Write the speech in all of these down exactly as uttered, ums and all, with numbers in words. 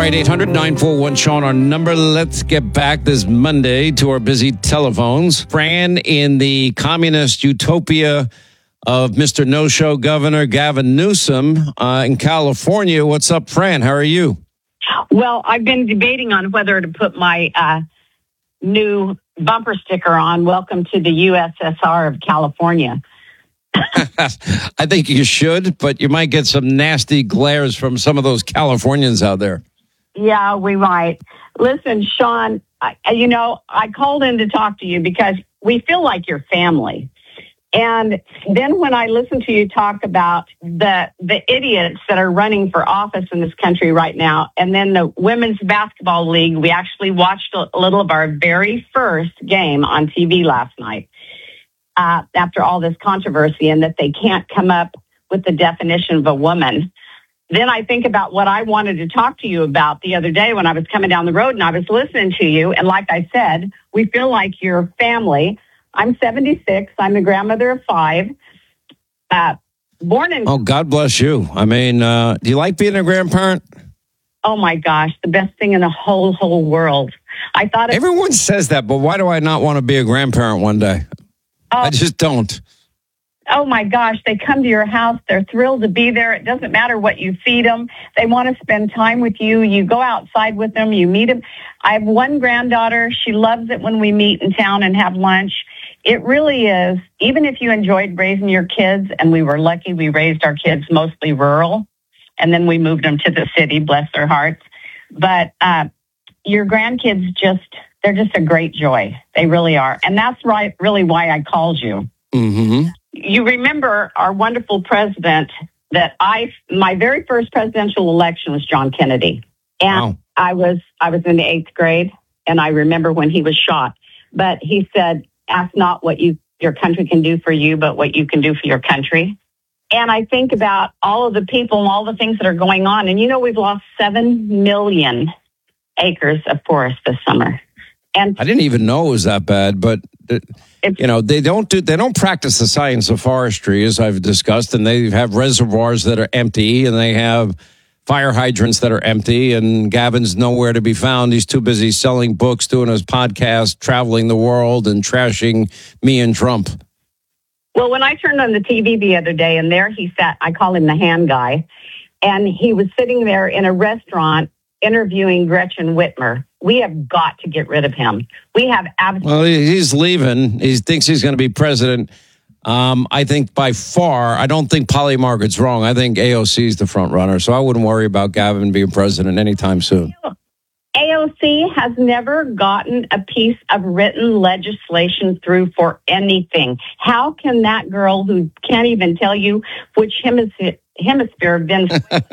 right, eight hundred, nine four one, Sean, our number. Let's get back this Monday to our busy telephones. Fran in the communist utopia of Mister No-Show Governor Gavin Newsom uh, in California. What's up, Fran? How are you? Well, I've been debating on whether to put my uh, new bumper sticker on, welcome to the U S S R of California. I think you should, but you might get some nasty glares from some of those Californians out there. Yeah, we might. Listen, Sean, I, you know, I called in to talk to you because we feel like you're family. And then when I listen to you talk about the the idiots that are running for office in this country right now, and then the Women's Basketball League, we actually watched a little of our very first game on T V last night uh, after all this controversy and that they can't come up with the definition of a woman. Then I think about what I wanted to talk to you about the other day when I was coming down the road and I was listening to you. And like I said, we feel like you're family. I'm seventy-six. I'm the grandmother of five. Uh, born in... Oh, God bless you. I mean, uh, do you like being a grandparent? Oh, my gosh. The best thing in the whole, whole world. I thought... It- Everyone says that, but why do I not want to be a grandparent one day? Oh, I just don't. Oh, my gosh. They come to your house. They're thrilled to be there. It doesn't matter what you feed them. They want to spend time with you. You go outside with them. You meet them. I have one granddaughter. She loves it when we meet in town and have lunch. It really is, even if you enjoyed raising your kids, and we were lucky we raised our kids mostly rural, and then we moved them to the city, bless their hearts. But uh, your grandkids just, they're just a great joy. They really are. And that's right, really why I called you. Mm-hmm. You remember our wonderful president that I, my very first presidential election was John Kennedy. And wow. I was, I was in the eighth grade, and I remember when he was shot. But he said, ask not what you your country can do for you, but what you can do for your country. And I think about all of the people and all the things that are going on. And, you know, we've lost seven million acres of forest this summer. And I didn't even know it was that bad, but, you know, they don't do, they don't practice the science of forestry, as I've discussed, and they have reservoirs that are empty, and they have fire hydrants that are empty, and Gavin's nowhere to be found. He's too busy selling books, doing his podcast, traveling the world, and trashing me and Trump. Well, when I turned on the T V the other day, and there he sat, I call him the hand guy, and he was sitting there in a restaurant interviewing Gretchen Whitmer. We have got to get rid of him. We have absolutely... Well, he's leaving. He thinks he's going to be president. Um, I think by far, I don't think Polly Margaret's wrong. I think A O C is the front runner, so I wouldn't worry about Gavin being president anytime soon. A O C has never gotten a piece of written legislation through for anything. How can that girl who can't even tell you which hemisphere, hemisphere Vince...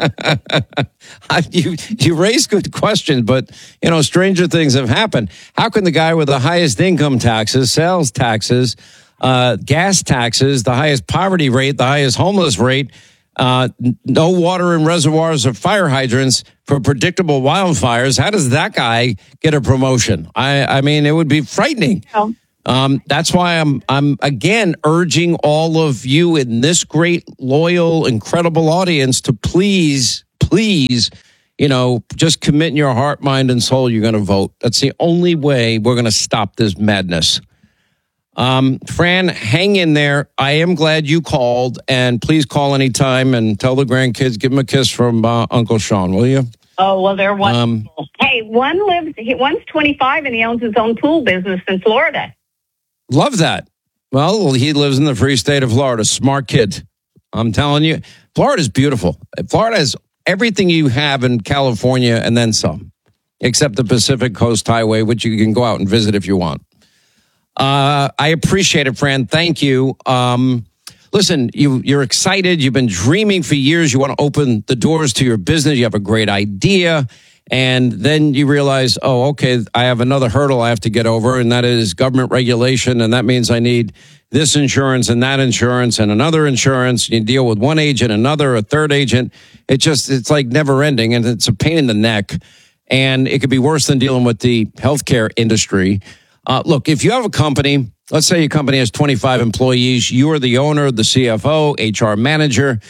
you, you raise good questions, but, you know, stranger things have happened. How can the guy with the highest income taxes, sales taxes... Uh, gas taxes, the highest poverty rate, the highest homeless rate, uh, no water in reservoirs or fire hydrants for predictable wildfires. How does that guy get a promotion? I, I mean, it would be frightening. Oh. Um, that's why I'm, I'm again urging all of you in this great, loyal, incredible audience to please, please, you know, just commit in your heart, mind, and soul you're going to vote. That's the only way we're going to stop this madness. Um, Fran, hang in there. I am glad you called, and please call anytime and tell the grandkids, give them a kiss from uh, Uncle Sean, will you? Oh, well, they're wonderful. Um, hey, one lives, he, one's twenty-five and he owns his own pool business in Florida. Love that. Well, he lives in the free state of Florida. Smart kid. I'm telling you, Florida's beautiful. Florida has everything you have in California and then some, except the Pacific Coast Highway, which you can go out and visit if you want. Uh, I appreciate it, Fran. Thank you. Um, listen, you, you're excited. You've been dreaming for years. You want to open the doors to your business. You have a great idea. And then you realize, oh, okay, I have another hurdle I have to get over, and that is government regulation. And that means I need this insurance and that insurance and another insurance. You deal with one agent, another, a third agent. It just, it's like never ending, and it's a pain in the neck. And it could be worse than dealing with the healthcare industry. Uh, look, if you have a company, let's say your company has twenty-five employees, you are the owner, the C F O, H R manager.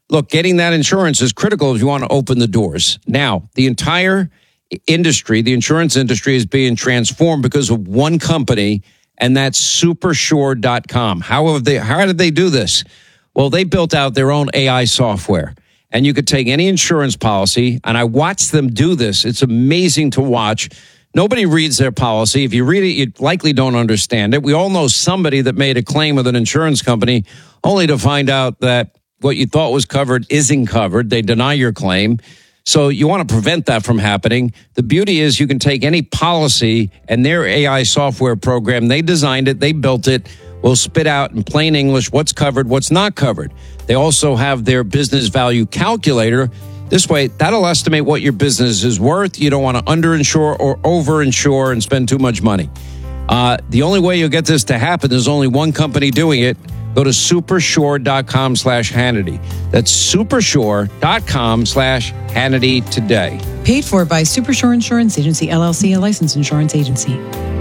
look, getting that insurance is critical if you want to open the doors. Now, the entire industry, the insurance industry, is being transformed because of one company, and that's super sure dot com. How have they, how did they do this? Well, they built out their own A I software, and you could take any insurance policy, and I watched them do this. It's amazing to watch. Nobody reads their policy. If you read it, you likely don't understand it. We all know somebody that made a claim with an insurance company only to find out that what you thought was covered isn't covered. They deny your claim. So you want to prevent that from happening. The beauty is you can take any policy, and their A I software program, they designed it, they built it, will spit out in plain English what's covered, what's not covered. They also have their business value calculator. This way, that'll estimate what your business is worth. You don't want to underinsure or overinsure and spend too much money. Uh, the only way you'll get this to happen, there's only one company doing it. Go to supersure.com slash Hannity. That's supersure.com slash Hannity today. Paid for by Supersure Insurance Agency, L L C, a licensed insurance agency.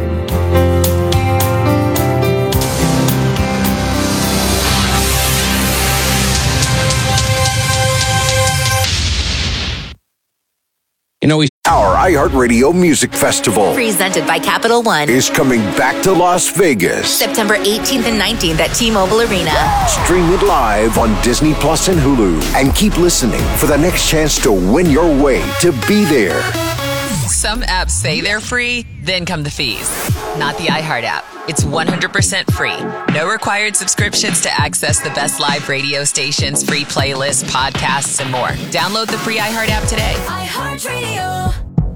You know, we Our iHeartRadio Music Festival, presented by Capital One, is coming back to Las Vegas. September eighteenth and nineteenth at T-Mobile Arena. Stream it live on Disney Plus and Hulu. And keep listening for the next chance to win your way to be there. Some apps say they're free, then come the fees. Not the iHeart app. It's one hundred percent free. No required subscriptions to access the best live radio stations, free playlists, podcasts, and more. Download the free iHeart app today. iHeartRadio.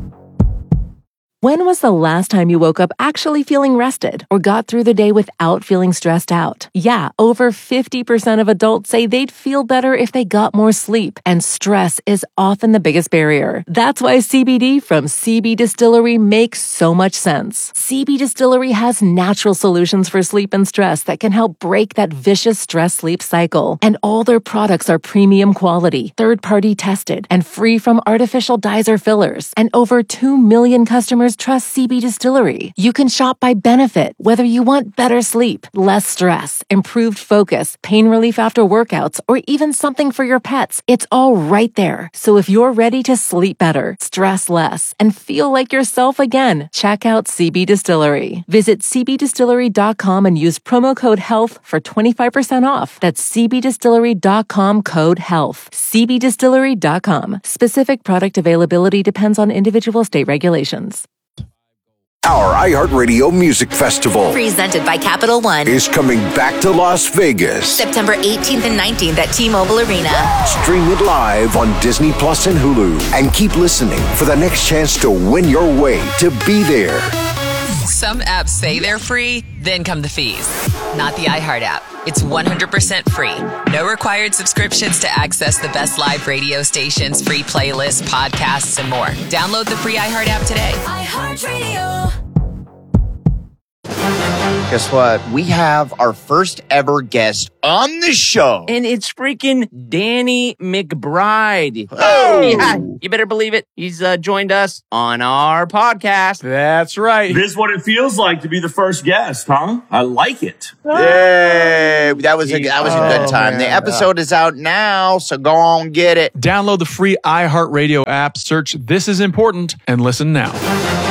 When was the last time you woke up actually feeling rested or got through the day without feeling stressed out? Yeah, over fifty percent of adults say they'd feel better if they got more sleep, and stress is often the biggest barrier. That's why C B D from C B Distillery makes so much sense. C B Distillery has natural solutions for sleep and stress that can help break that vicious stress-sleep cycle. And all their products are premium quality, third-party tested, and free from artificial dyes or fillers. And over two million customers trust C B Distillery. You can shop by benefit, whether you want better sleep, less stress, improved focus, pain relief after workouts, or even something for your pets. It's all right there. So if you're ready to sleep better, stress less, and feel like yourself again, check out C B Distillery. Visit c b distillery dot com and use promo code HEALTH for twenty-five percent off. That's c b distillery dot com code HEALTH. c b distillery dot com. Specific product availability depends on individual state regulations. Our iHeartRadio Music Festival, Presented by Capital One, is coming back to Las Vegas. September eighteenth and nineteenth at T-Mobile Arena. Stream it live on Disney Plus and Hulu. And keep listening for the next chance to win your way to be there. Some apps say they're free, then come the fees. Not the iHeart app. It's one hundred percent free. No required subscriptions to access the best live radio stations, free playlists, podcasts, and more. Download the free iHeart app today. iHeartRadio. Guess what? We have our first ever guest on the show. And it's freaking Danny McBride. Oh! Yeah, you better believe it. He's uh, joined us on our podcast. That's right. This is what it feels like to be the first guest, huh? I like it. Yay! That was a, that was a good Oh, time. man. The episode is out now, so go on get it. Download the free iHeartRadio app, search This Is Important, and listen now.